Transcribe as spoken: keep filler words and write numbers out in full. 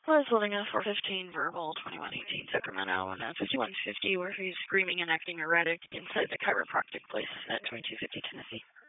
Was living in four fifteen Verbal, twenty-one eighteen Sacramento, and uh, fifty-one fifty where he's screaming and acting erratic inside the chiropractic place at twenty-two fifty Tennessee.